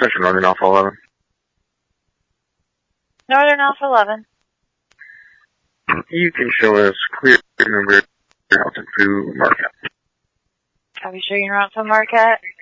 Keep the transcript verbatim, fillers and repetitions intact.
Section Northern Alpha eleven. Northern Alpha eleven. You can show us clear number out to Marquette. Are we sure you're not from Marquette?